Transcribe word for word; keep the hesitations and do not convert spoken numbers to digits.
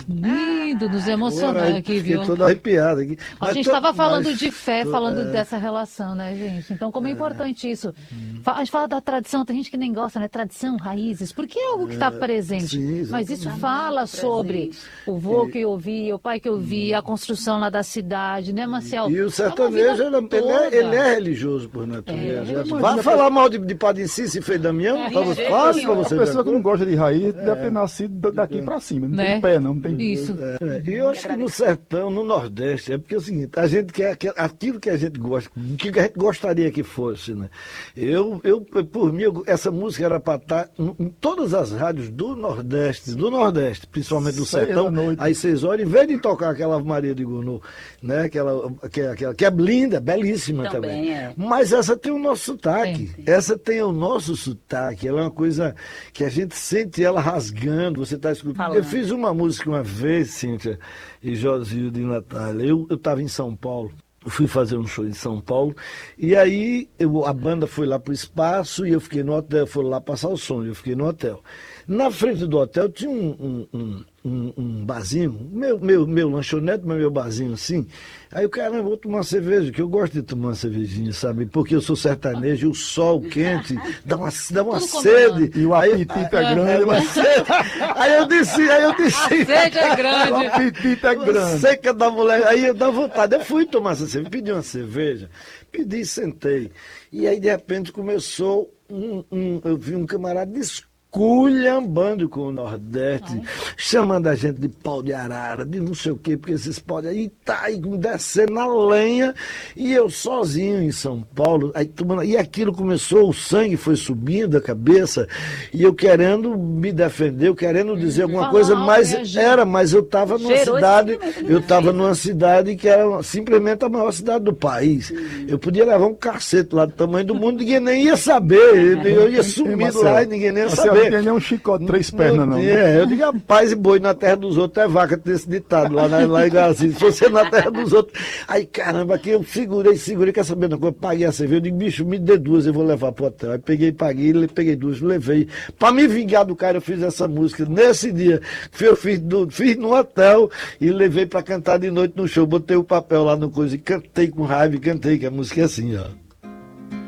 Lindo, nos emocionando aqui, Fiquei viu? todo arrepiado aqui. A Mas gente tô- estava falando mas de fé, tô- falando é, dessa relação, né, gente? Então, como é importante isso. Fa- A gente fala da tradição, tem gente que nem gosta, né? Tradição, raízes, porque é algo que está presente. sim, Mas isso exatamente. fala sobre o vô que eu vi, o pai que eu vi, a construção lá da cidade, né, Marcel? E o É uma sertanejo, vida ele, ele toda. é, ele é religioso por natureza. É, Vá falar mal de, de Padre Cícero e Frei Damião, É, pra você, é, fácil pra A você pessoa que não ver. gosta de raiz deve ter nascido daqui pra cima. Não Né? tem pé, não. Não tem... Isso. É, e eu acho que no sertão, no Nordeste, é porque é o seguinte, a gente quer quer aquilo que a gente gosta, que a gente gostaria que fosse, né? Eu, eu por mim, eu- essa música era para estar em, em todas as rádios do Nordeste, do Nordeste, principalmente do Seis sertão, da noite. às seis horas, em vez de tocar aquela Ave Maria de Gounod, né? Aquela, que, é- aquela, que é linda, belíssima também. Também é. Mas essa tem o nosso sotaque. Tem. Essa tem o nosso sotaque. Ela é uma coisa que a gente sente ela rasgando. Você está escutando. Falando. Eu fiz uma música uma vez, Cíntia e Josildo e Natália. Eu estava em São Paulo. Eu fui fazer um show em São Paulo. E aí eu- a banda foi lá para o espaço e eu fiquei no hotel. Foram lá passar o som. Eu fiquei no hotel. Na frente do hotel tinha um, um, um, um, um barzinho, meu, meu, meu lanchonete, mas meu barzinho assim. Aí o cara, vou tomar uma cerveja, que eu gosto de tomar uma cervejinha, sabe? Porque eu sou sertanejo, e o sol quente dá uma, dá uma Tudo sede. E o Aí- apetite é grande, mas Aí eu disse, aí eu disse. Sede é o grande. apetite é grande. Seca da mulher, aí eu dá vontade. Eu fui tomar essa cerveja, pedi uma cerveja, pedi e sentei. E aí, de repente, começou um. um- eu vi um camarada esculhambando com o Nordeste, chamando a gente de pau de arara, de não sei o quê, porque esses pau de aí tá aí descendo na lenha, e eu sozinho em São Paulo, aí tomando, e aquilo começou, o sangue foi subindo a cabeça, e eu querendo me defender, eu querendo dizer alguma Falar coisa, algo, mas reagir. era, mas eu estava numa Gerou cidade, esse sentimento, eu estava numa cidade que era simplesmente a maior cidade do país. Eu podia levar um cacete lá do tamanho do mundo, ninguém nem ia saber, eu ia sumir lá e ninguém nem ia Você saber. não tem nem um chicote de três pernas, não. É, eu digo, rapaz, e boi na terra dos outros é vaca, tem esse ditado lá, na- lá em Garcia. Se você na terra dos outros. Aí, caramba, aqui eu segurei, segurei, quer saber da coisa? Paguei a cerveja, eu digo, bicho, me dê duas, eu vou levar pro hotel. Aí peguei, paguei, le- peguei duas, levei. Pra me vingar do cara, eu fiz essa música. Nesse dia, eu fiz, do, fiz no hotel e levei pra cantar de noite no show. Botei o papel lá no coisa e cantei com raiva e cantei, que a música é assim, ó.